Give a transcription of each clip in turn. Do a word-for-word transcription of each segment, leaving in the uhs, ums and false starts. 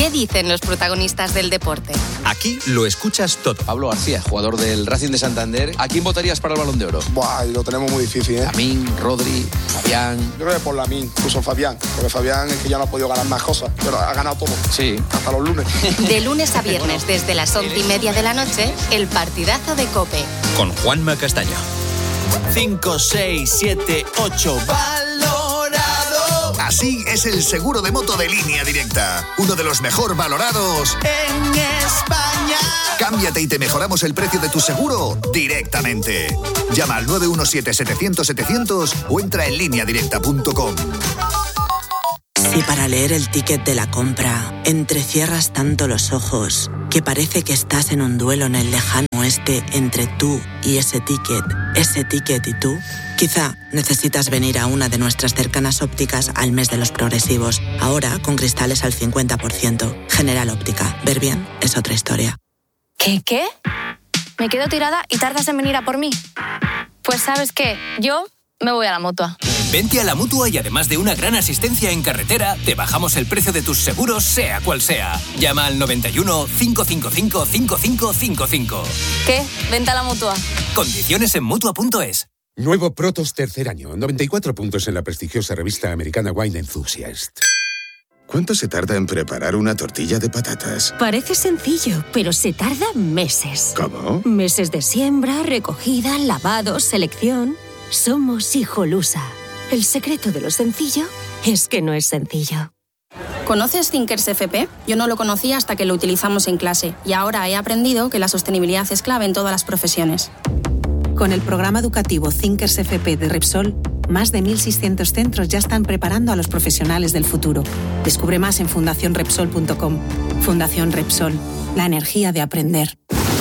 ¿Qué dicen los protagonistas del deporte? Aquí lo escuchas todo. Pablo García, jugador del Racing de Santander. ¿A quién votarías para el Balón de Oro? Buah, lo tenemos muy difícil, ¿eh? Lamín, Rodri, Fabián. Yo creo que por Lamín, incluso Fabián. Porque Fabián es que ya no ha podido ganar más cosas, pero ha ganado todo. Sí. Hasta los lunes. De lunes a viernes, desde las once y media de la noche, el partidazo de COPE. Con Juanma Castaño. cinco, seis, siete, ocho. ¡Valorado! Así es el seguro de moto de Línea Directa. Uno de los mejor valorados en España. Cámbiate y te mejoramos el precio de tu seguro directamente. Llama al nueve uno siete, setecientos, setecientos o entra en línea directa punto com. Si para leer el ticket de la compra entrecierras tanto los ojos que parece que estás en un duelo en el lejano oeste entre tú y ese ticket, ese ticket y tú, quizá necesitas venir a una de nuestras cercanas ópticas al mes de los progresivos. Ahora con cristales al cincuenta por ciento. General Óptica. Ver bien es otra historia. ¿Qué, qué? Me quedo tirada y tardas en venir a por mí. Pues ¿sabes qué? Yo me voy a la Mutua. Vente a la Mutua y además de una gran asistencia en carretera, te bajamos el precio de tus seguros, sea cual sea. Llama al noventa y uno, cinco cinco cinco, cinco cinco cinco cinco. ¿Qué? Vente a la Mutua. Condiciones en Mutua punto es. Nuevo Protos tercer año, noventa y cuatro puntos en la prestigiosa revista americana Wine Enthusiast. ¿Cuánto se tarda en preparar una tortilla de patatas? Parece sencillo, pero se tarda meses. ¿Cómo? Meses de siembra, recogida, lavado, selección. Somos Hijolusa. El secreto de lo sencillo es que no es sencillo. ¿Conoces Thinkers F P? Yo no lo conocía hasta que lo utilizamos en clase y ahora he aprendido que la sostenibilidad es clave en todas las profesiones. Con el programa educativo Thinkers F P de Repsol, más de mil seiscientos centros ya están preparando a los profesionales del futuro. Descubre más en fundación repsol punto com. Fundación Repsol, la energía de aprender.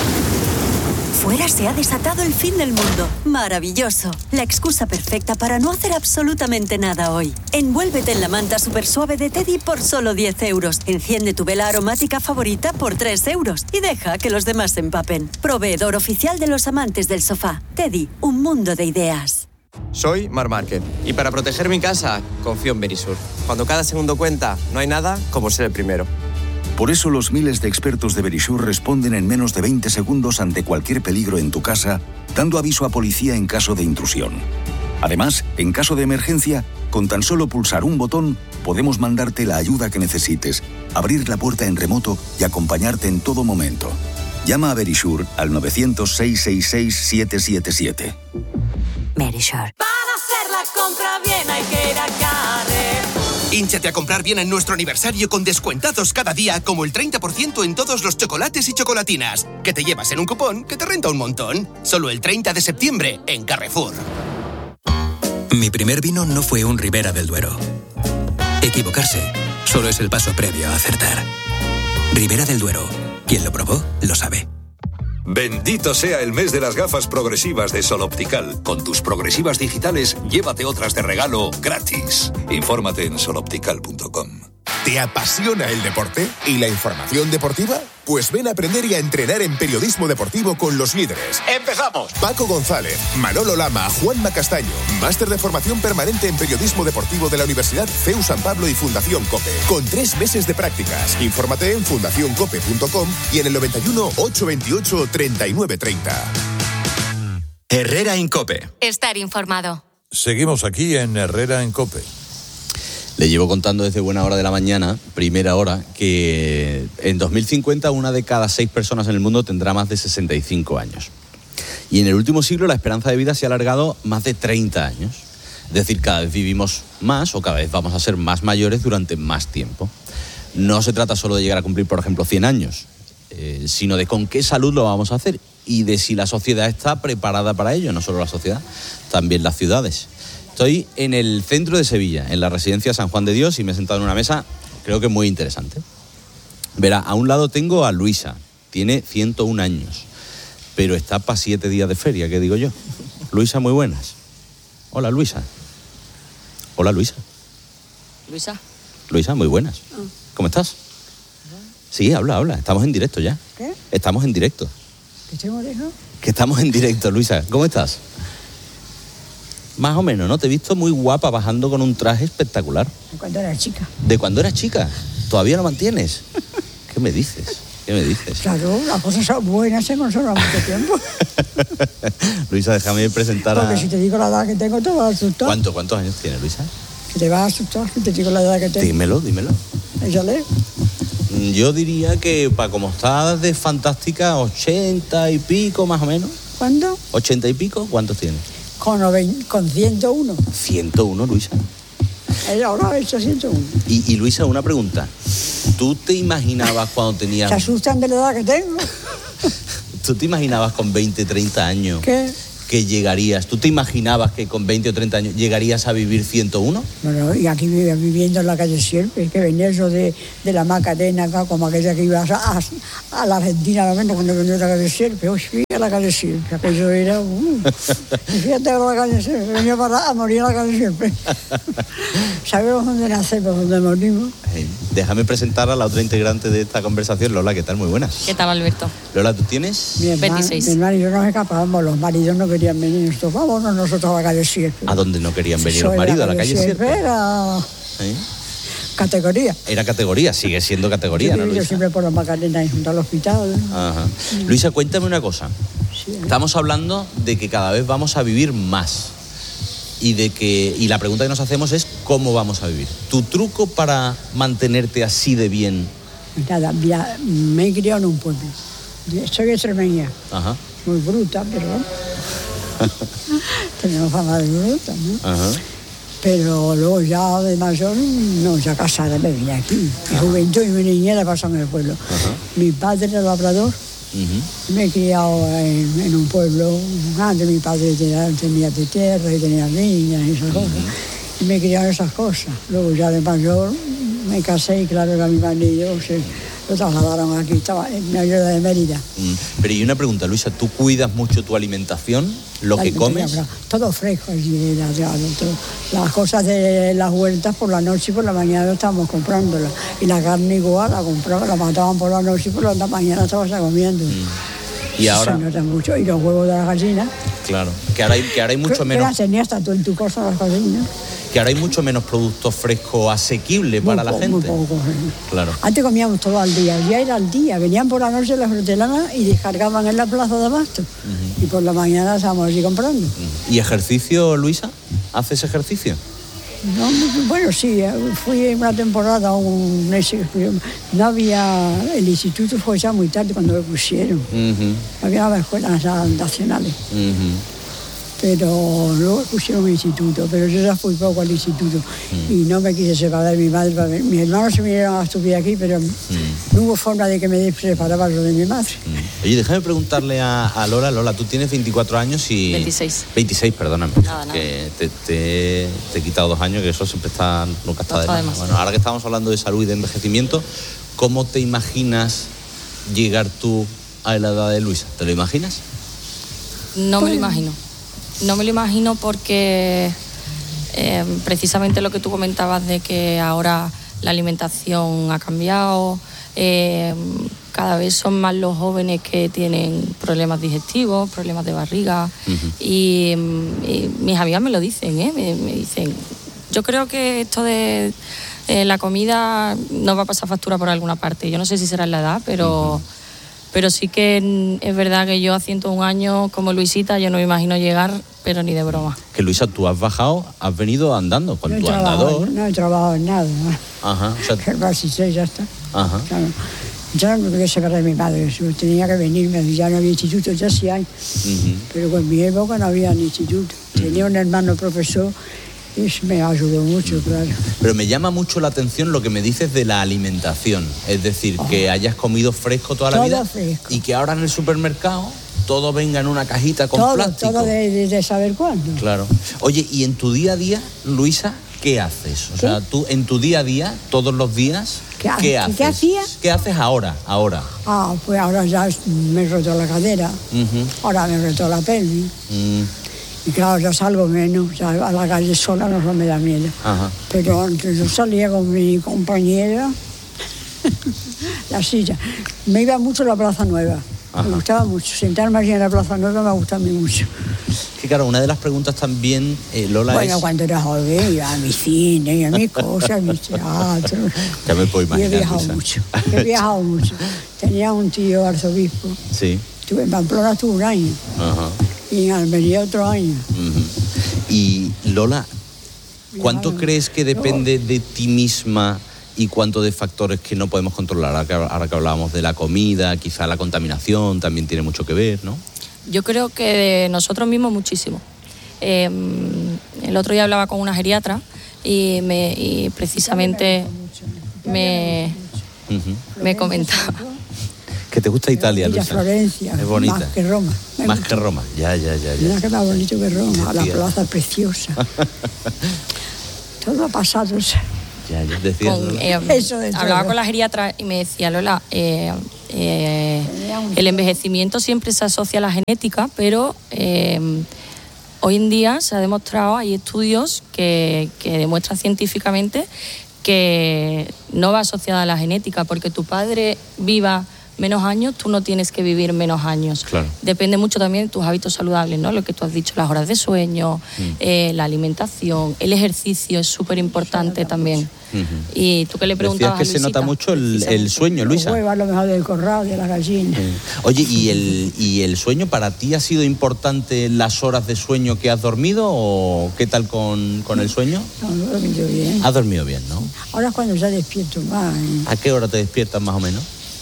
Fuera se ha desatado el fin del mundo. Maravilloso. La excusa perfecta para no hacer absolutamente nada hoy. Envuélvete en la manta super suave de Teddy por solo diez euros. Enciende tu vela aromática favorita por tres euros. Y deja que los demás se empapen. Proveedor oficial de los amantes del sofá. Teddy, un mundo de ideas. Soy Mar Márquez y para proteger mi casa confío en Verisur. Cuando cada segundo cuenta, no hay nada como ser el primero. Por eso los miles de expertos de Verisur responden en menos de veinte segundos ante cualquier peligro en tu casa, dando aviso a policía en caso de intrusión. Además, en caso de emergencia, con tan solo pulsar un botón, podemos mandarte la ayuda que necesites, abrir la puerta en remoto y acompañarte en todo momento. Llama a Verisur al nueve cero cero, seis seis seis, siete siete siete. Verisur. Para hacer la compra bien hay que ir a Carrefour. Hínchate a comprar bien en nuestro aniversario con descuentazos cada día, como el treinta por ciento en todos los chocolates y chocolatinas, que te llevas en un cupón que te renta un montón. Solo el treinta de septiembre en Carrefour. Mi primer vino no fue un Ribera del Duero. Equivocarse solo es el paso previo a acertar. Ribera del Duero. Quien lo probó, lo sabe. Bendito sea el mes de las gafas progresivas de Sol Optical. Con tus progresivas digitales, llévate otras de regalo gratis. Infórmate en sol optical punto com. ¿Te apasiona el deporte y la información deportiva? Pues ven a aprender y a entrenar en periodismo deportivo con los líderes. ¡Empezamos! Paco González, Manolo Lama, Juanma Castaño. Máster de formación permanente en periodismo deportivo de la Universidad C E U San Pablo y Fundación COPE. Con tres meses de prácticas. Infórmate en fundación cope punto com y en el noventa y uno, ochocientos veintiocho, treinta y nueve treinta. Herrera en COPE. Estar informado. Seguimos aquí en Herrera en COPE. Le llevo contando desde buena hora de la mañana, primera hora, que en dos mil cincuenta una de cada seis personas en el mundo tendrá más de sesenta y cinco años. Y en el último siglo la esperanza de vida se ha alargado más de treinta años. Es decir, cada vez vivimos más o cada vez vamos a ser más mayores durante más tiempo. No se trata solo de llegar a cumplir, por ejemplo, cien años, eh, sino de con qué salud lo vamos a hacer y de si la sociedad está preparada para ello. No solo la sociedad, también las ciudades. Estoy en el centro de Sevilla, en la residencia San Juan de Dios, y me he sentado en una mesa, creo que muy interesante. Verá, a un lado tengo a Luisa, tiene ciento un años, pero está para siete días de feria, ¿qué digo yo? Luisa, muy buenas. Hola, Luisa. Hola, Luisa. Luisa. Luisa, muy buenas. Oh. ¿Cómo estás? Sí, habla, habla, estamos en directo ya. ¿Qué? Estamos en directo. ¿Que tengo oreja? Que estamos en directo, Luisa. ¿Cómo estás? Más o menos, ¿no? Te he visto muy guapa bajando con un traje espectacular. De cuando era chica. ¿De cuando eras chica? ¿Todavía lo mantienes? ¿Qué me dices? ¿Qué me dices? Claro, las cosas son buenas, se conservan mucho tiempo. Luisa, déjame presentar a... Porque si te digo la edad que tengo, te vas a asustar. ¿Cuánto, ¿Cuántos años tiene Luisa? Que te vas a asustar si te digo la edad que tengo. Dímelo, dímelo. Échale. Yo diría que, para como está de fantástica, ochenta y pico más o menos. ¿Cuándo? ¿Ochenta y pico? ¿Cuántos tiene? Con, noven, con ciento uno. ciento uno, Luisa. Ella ahora ha hecho ciento uno. Y, y Luisa, una pregunta. ¿Tú te imaginabas cuando tenías... ¿Se asustan de la edad que tengo? ¿Tú te imaginabas con veinte, treinta años? ¿Qué? Que llegarías, ¿tú te imaginabas que con veinte o treinta años llegarías a vivir ciento uno? Bueno, y aquí viviendo en la calle Sierpe, que venía eso de, de la Macarena, acá, como aquella que iba a, a, a la Argentina, ¿no? Cuando venía a la calle Sierpe, uy, fui a la calle Sierpe, aquello era, uh, y fíjate a la calle Sierpe, venía para, a morir a la calle Sierpe. Sabemos dónde nacemos, dónde morimos. Hey, déjame presentar a la otra integrante de esta conversación, Lola, ¿qué tal? Muy buenas. ¿Qué tal, Alberto? Lola, ¿tú tienes? Mi hermano, veintiséis. Mi hermano y yo nos escapábamos, los maridos no querían venir, nosotros vámonos nosotros a la calle Sierpe. ¿A dónde no querían venir Eso los maridos? ¿A la calle Sierpe? Sierpe era ¿Eh? categoría. Era categoría, sigue siendo categoría, Yo ¿no, he vivido Luisa? siempre por la Macarena y junto al hospital. Ajá. Luisa, cuéntame una cosa. Sí, ¿eh? Estamos hablando de que cada vez vamos a vivir más. Y de que y la pregunta que nos hacemos es ¿cómo vamos a vivir? ¿Tu truco para mantenerte así de bien? Nada, ya me he criado en un pueblo. Soy extremeña. Ajá. Muy bruta, pero tenemos fama de bruta, ¿no? Ajá. Pero luego ya de mayor, no, ya casada me vine aquí. Mi juventud y mi niñez la pasó en el pueblo. Ajá. Mi padre era labrador. Uh-huh. Me he criado en, en un pueblo. Antes mi padre tenía, tenía de tierra y tenía niñas y esas cosas. Y me he criado en esas cosas. Luego ya de mayor me casé y claro, era mi marido. Se, lo trasladaron aquí, estaba en mi ayuda de Mérida. Mm. Pero y una pregunta, Luisa, ¿tú cuidas mucho tu alimentación? ¿Lo La que comes? Todo fresco allí, la, la, todo. Las cosas de las huertas por la noche y por la mañana estábamos comprándolas. Y la carne igual, la compraban, la mataban por la noche y por la mañana estabas comiendo. Mm. Y ahora... Se nota mucho. Y los huevos de las gallinas. Claro, que ahora hay, que ahora hay mucho ¿Qué, menos... ¿Qué tenías hasta tú en tu cosa las gallinas? Que ahora hay mucho menos productos frescos asequibles para Muy la gente. Muy poco, ¿eh? Claro. Antes comíamos todo al día, ya era al día. Venían por la noche las hortelanas y descargaban en la plaza de abasto. Uh-huh. Y por la mañana estábamos allí comprando. Uh-huh. ¿Y ejercicio, Luisa? ¿Haces ejercicio? No, bueno, sí, fui una temporada a un... No había... El instituto fue ya muy tarde cuando me pusieron. Uh-huh. No había las escuelas nacionales. Uh-huh. Pero luego pusieron un instituto, pero yo ya fui poco al instituto mm. y no me quise separar de mi madre. Mis hermanos se vinieron a estudiar aquí, pero mm. no hubo forma de que me separara yo de mi madre. Mm. Oye, déjame preguntarle a, a Lola. Lola, tú tienes veinticuatro años y... veintiséis. veintiséis, perdóname. Nada, nada. Que te, te, te he quitado dos años, que eso siempre está... Nunca está no de más. Bueno, ahora que estamos hablando de salud y de envejecimiento, ¿cómo te imaginas llegar tú a la edad de Luisa? ¿Te lo imaginas? No me lo imagino. No me lo imagino porque eh, precisamente lo que tú comentabas de que ahora la alimentación ha cambiado, eh, cada vez son más los jóvenes que tienen problemas digestivos, problemas de barriga. Uh-huh. y, y mis amigas me lo dicen, ¿eh? me, me dicen, yo creo que esto de eh, la comida nos va a pasar factura por alguna parte. Yo no sé si será en la edad, pero... Uh-huh. Pero sí que es verdad que yo a ciento un años, como Luisita, yo no me imagino llegar, pero ni de broma. Que Luisa, tú has bajado, has venido andando con no tu trabajado, andador. No he trabajado en nada. ¿no? Ajá. O sea, que el ya está. Ajá. Claro. Yo no me quería separar de mi madre, tenía que venirme, ya no había instituto, ya sí hay. Uh-huh. Pero con mi época no había ni instituto. Uh-huh. Tenía un hermano profesor. Eso me ayudó mucho, claro. Pero me llama mucho la atención lo que me dices de la alimentación. Es decir, oh. que hayas comido fresco toda la todo vida fresco. Y que ahora en el supermercado todo venga en una cajita con todo, plástico. Todo de, de, de saber cuándo. Claro. Oye, y en tu día a día, Luisa, ¿qué haces? O ¿Qué? sea, tú en tu día a día, todos los días, ¿qué, ¿qué haces? ¿Qué hacía? ¿Qué haces ahora? ahora? Ah, pues ahora ya me he roto la cadera. Uh-huh. Ahora me he roto la pelvis. Uh-huh. Y claro, ya salgo menos, ya a la calle sola no me da miedo. Ajá. Pero antes yo salía con mi compañera, la silla. Me iba mucho a la Plaza Nueva. Ajá. Me gustaba mucho. Sentarme allí en la Plaza Nueva me gusta a mí mucho. Que claro, una de las preguntas también, eh, Lola, bueno, es... cuando era joven iba a mi cine, a mis cosas, a mis teatros. Ya me puedo imaginar. Y he viajado Luisa. mucho. He viajado mucho. Tenía un tío arzobispo. Sí. Estuve en Pamplona estuve un año. Ajá. Y en Almería otro año. Uh-huh. Y Lola, ¿cuánto Viajaba. crees que depende de ti misma y cuánto de factores que no podemos controlar? Ahora que, ahora que hablábamos de la comida, quizá la contaminación también tiene mucho que ver, ¿no? Yo creo que de nosotros mismos muchísimo. Eh, el otro día hablaba con una geriatra y, me, y precisamente me, uh-huh. me comentaba. Que te gusta Italia, Luisa. Florencia, es bonita. más que Roma. Me Más gusta. que Roma, ya, ya, ya. ya. Mira que más bonito que Roma, la Decía. plaza preciosa. Todo ha pasado. Ya, ya decía. Con, eh, Eso de hablaba todo. con la geriatra y me decía, Lola, eh, eh, el envejecimiento siempre se asocia a la genética, pero eh, hoy en día se ha demostrado, hay estudios que, que demuestran científicamente que no va asociada a la genética, porque tu padre viva menos años, tú no tienes que vivir menos años. Claro. Depende mucho también de tus hábitos saludables, ¿no? Lo que tú has dicho, las horas de sueño, mm. eh, la alimentación, el ejercicio es súper importante también. Uh-huh. Y tú que le preguntabas Decías que a se nota mucho el, el sueño, Luisa. Los huevos, a lo mejor del corral, de la gallina. Sí. Oye, ¿y el, ¿y el sueño para ti ha sido importante las horas de sueño que has dormido o qué tal con, con el sueño? No, no he dormido bien. Has dormido bien, ¿no? Ahora es cuando ya despierto más. ¿eh? ¿A qué hora te despiertas más o menos?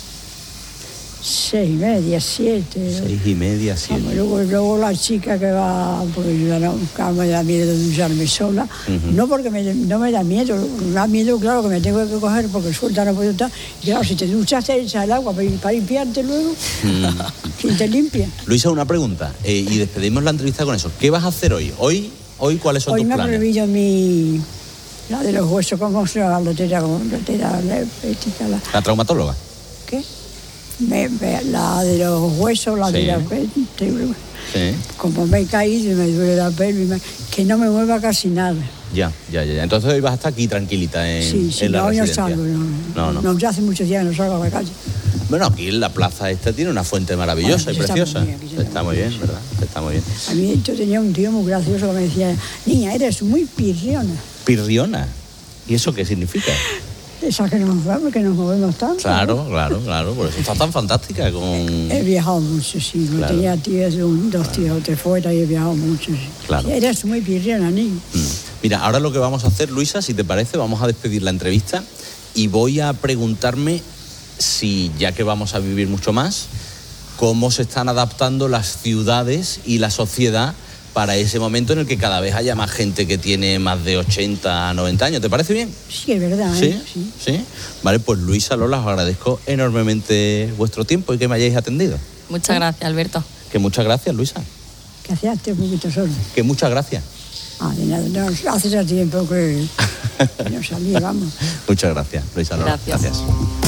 Seis y media, siete. Seis y media, siete. Vamos, luego, luego la chica que va, porque yo no, me da miedo de ducharme sola, uh-huh. no porque me, no me da miedo, me da miedo, claro, que me tengo que coger porque suelta no puedo estar. Y claro, si te duchas te echas el agua para, para limpiarte luego, mm. si te limpia. Luisa, una pregunta, eh, y despedimos la entrevista con eso. ¿Qué vas a hacer hoy? ¿Hoy, hoy cuáles son hoy tus planes? Hoy me ha prohibido mi, la de los huesos, ¿cómo se llama? La lotera, la, la, ¿La traumatóloga? ¿Qué? Me, me, la de los huesos, la sí. de la pelvis, sí. como me he caído y me duele la pelvis, que no me mueva casi nada. Ya, ya, ya. Entonces hoy vas a estar aquí tranquilita en, sí, sí, en la no, residencia. No, salgo, no, no, no. no, ya hace muchos días que no salgo a la calle. Bueno, aquí en la plaza esta tiene una fuente maravillosa bueno, y preciosa. Está muy bien, está muy bien, ¿verdad? Está muy bien. A mí yo tenía un tío muy gracioso que me decía, niña, eres muy pirriona. ¿Pirriona? ¿Y eso qué significa? Esa que nos movemos, que nos movemos tanto. Claro, ¿no? claro, claro. Por eso estás tan fantástica con... He viajado mucho, sí. Claro. Tenía tíos, un, dos tíos de fuera y he viajado mucho. Sí. Claro. Sí, eres muy pirriona, niño. Mm. Mira, ahora lo que vamos a hacer, Luisa, si te parece, vamos a despedir la entrevista y voy a preguntarme si, ya que vamos a vivir mucho más, cómo se están adaptando las ciudades y la sociedad para ese momento en el que cada vez haya más gente que tiene más de ochenta, noventa años. ¿Te parece bien? Sí, es verdad. ¿Sí? ¿eh? Sí. ¿Sí? Vale, pues Luisa, Lola, os agradezco enormemente vuestro tiempo y que me hayáis atendido. Muchas gracias, Alberto. Que muchas gracias, Luisa. Que hacías un poquito solo. Que muchas gracias. Ah, de nada, no, hace ya tiempo que no salía, vamos. Muchas gracias, Luisa, Lola. Gracias. gracias.